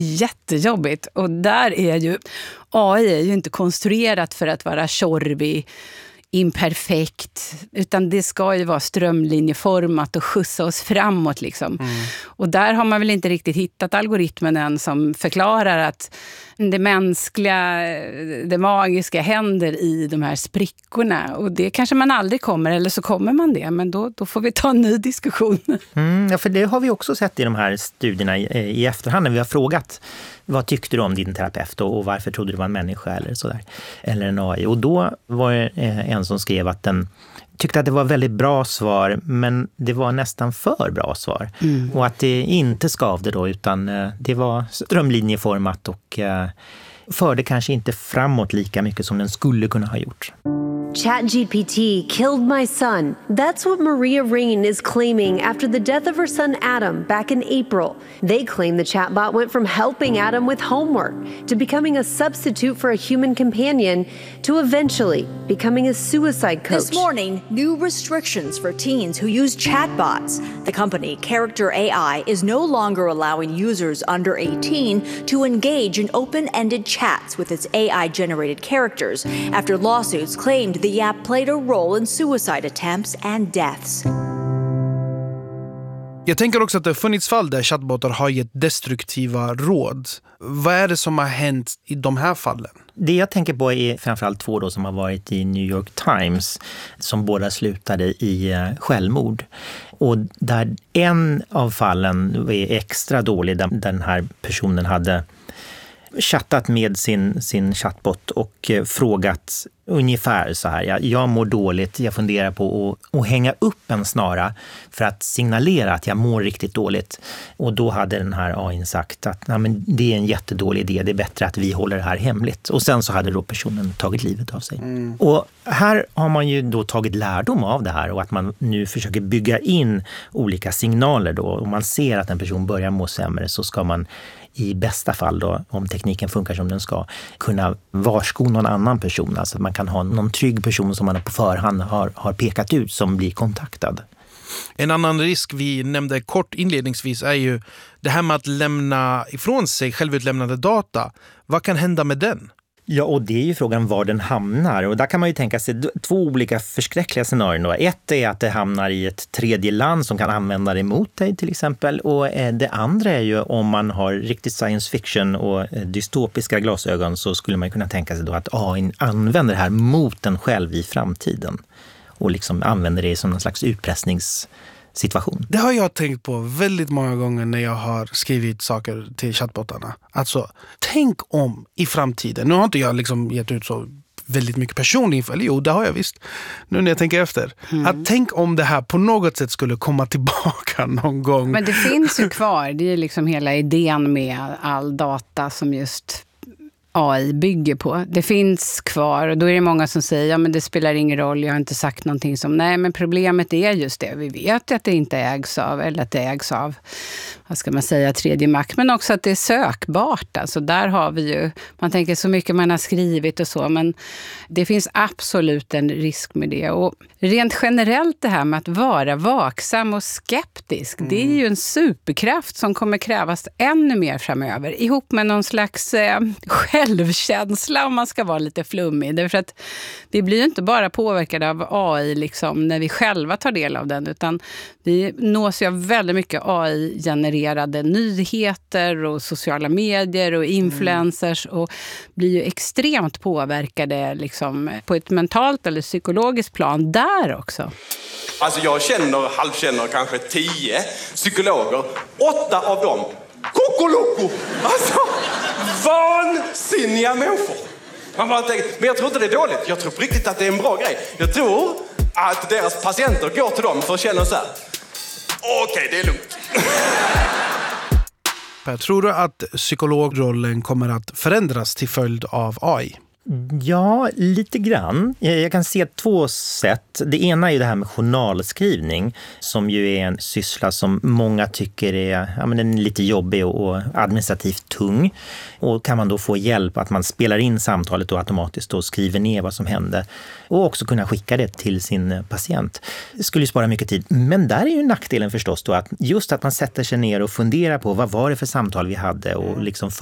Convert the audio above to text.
jättejobbigt. Och där är ju AI är ju inte konstruerat för att vara tjorvig, imperfekt, utan det ska ju vara strömlinjeformat och skjutsa oss framåt liksom. Och där har man väl inte riktigt hittat algoritmen än som förklarar att det mänskliga, det magiska händer i de här sprickorna, och det kanske man aldrig kommer, eller så kommer man det, men då får vi ta en ny diskussion. Ja, för det har vi också sett i de här studierna i efterhand när vi har frågat vad tyckte du om din terapeut och varför trodde du var en människa eller sådär, eller en AI. Och då var det en som skrev att den tyckte att det var väldigt bra svar, men det var nästan för bra svar. Och att det inte skavde då, utan det var strömlinjeformat och förde kanske inte framåt lika mycket som den skulle kunna ha gjort. ChatGPT killed my son. That's what Maria Rain is claiming after the death of her son Adam back in April. They claim the chatbot went from helping Adam with homework to becoming a substitute for a human companion to eventually becoming a suicide coach. This morning, new restrictions for teens who use chatbots. The company, Character AI, is no longer allowing users under 18 to engage in open-ended chats with its AI-generated characters after lawsuits claimed the app played a role in suicide attempts and deaths. Jag tänker också att det har funnits fall där chatbotar har gett destruktiva råd. Vad är det som har hänt i de här fallen? Det jag tänker på är framförallt 2 då som har varit i New York Times som båda slutade i självmord. Och där en av fallen är extra dålig, där den här personen hade chattat med sin chatbot och frågat ungefär så här: jag mår dåligt, jag funderar på att hänga upp en snara för att signalera att jag mår riktigt dåligt. Och då hade den här AI:n sagt att men det är en jättedålig idé, det är bättre att vi håller det här hemligt. Och sen så hade då personen tagit livet av sig. Och här har man ju då tagit lärdom av det här och att man nu försöker bygga in olika signaler då. Om man ser att en person börjar må sämre så ska man i bästa fall då, om tekniken funkar som den ska, kunna varsko någon annan person. Alltså att man kan ha någon trygg person som man på förhand har pekat ut som blir kontaktad. En annan risk vi nämnde kort inledningsvis är ju det här med att lämna ifrån sig självutlämnande data. Vad kan hända med den? Ja, och det är ju frågan var den hamnar. Och där kan man ju tänka sig 2 olika förskräckliga scenarier. Ett är att det hamnar i ett tredje land som kan använda det emot dig till exempel. Och det andra är ju om man har riktigt science fiction och dystopiska glasögon så skulle man kunna tänka sig då att AI använder det här mot en själv i framtiden. Och liksom använder det som en slags utpressningssituation. Det har jag tänkt på väldigt många gånger när jag har skrivit saker till chatbotarna. Alltså, tänk om i framtiden. Nu har inte jag liksom gett ut så väldigt mycket personlig info. Eller jo, det har jag visst. Nu när jag tänker efter. Att tänk om det här på något sätt skulle komma tillbaka någon gång. Men det finns ju kvar. Det är liksom hela idén med all data som just AI bygger på. Det finns kvar och då är det många som säger ja men det spelar ingen roll, jag har inte sagt någonting som nej, men problemet är just det. Vi vet att det inte ägs av, eller att det ägs av, vad ska man säga, tredje makt, men också att det är sökbart. Alltså där har vi ju, man tänker så mycket man har skrivit och så, men det finns absolut en risk med det. Och rent generellt det här med att vara vaksam och skeptisk, det är ju en superkraft som kommer krävas ännu mer framöver, ihop med någon slags självkänsla om man ska vara lite flummig. Därför att vi blir ju inte bara påverkade av AI liksom när vi själva tar del av den, utan vi nås ju av väldigt mycket AI-genererade nyheter och sociala medier och influencers och blir ju extremt påverkade liksom på ett mentalt eller psykologiskt plan där också. Alltså jag halvkänner kanske 10 psykologer, 8 av dem kokoloko, alltså vansinniga människor. Man bara tänker, men jag tror inte det är dåligt, jag tror på riktigt att det är en bra grej. Jag tror att deras patienter går till dem för att känna så här: okej, det är lugnt. Jag tror att psykologrollen kommer att förändras till följd av AI? Ja, lite grann. Jag kan se 2 sätt. Det ena är ju det här med journalskrivning som ju är en syssla som många tycker är, den är lite jobbig och administrativt tung. Och kan man då få hjälp att man spelar in samtalet och automatiskt då skriver ner vad som hände och också kunna skicka det till sin patient. Det skulle ju spara mycket tid. Men där är ju nackdelen förstås då att just att man sätter sig ner och funderar på vad var det för samtal vi hade och liksom